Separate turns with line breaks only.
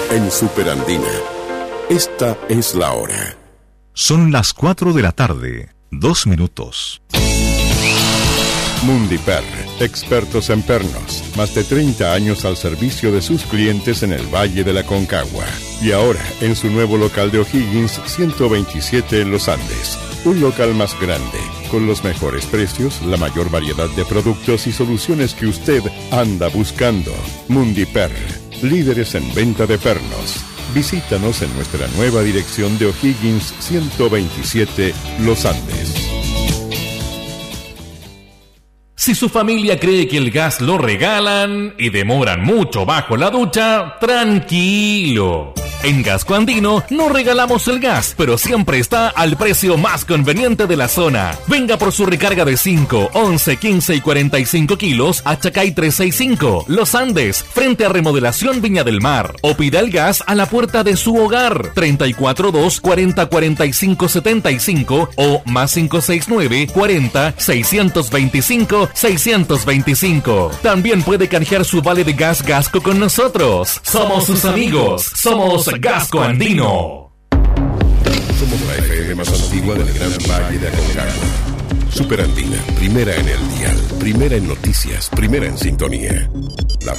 en Superandina. Esta es la hora.
Son las 4 de la tarde, 2 minutos.
Mundiper, expertos en pernos. Más de 30 años al servicio de sus clientes en el Valle de la Concagua. Y ahora, en su nuevo local de O'Higgins, 127 en Los Andes. Un local más grande, con los mejores precios, la mayor variedad de productos y soluciones que usted anda buscando. Mundiper, líderes en venta de pernos. Visítanos en nuestra nueva dirección de O'Higgins 127, Los Andes.
Si su familia cree que el gas lo regalan y demoran mucho bajo la ducha, tranquilo. En Gasco Andino no regalamos el gas, pero siempre está al precio más conveniente de la zona. Venga por su recarga de 5, 11, 15 y 45 kilos a Chacay 365, Los Andes, frente a Remodelación Viña del Mar. O pida el gas a la puerta de su hogar, 342 40 45 75 o más 569 40 625 625. También puede canjear su vale de gas Gasco con nosotros. Somos sus amigos. Somos Gasco Andino.
Somos la FM más antigua del Gran Valle de Aconcagua. Superandina, primera en el dial, primera en noticias, primera en sintonía. La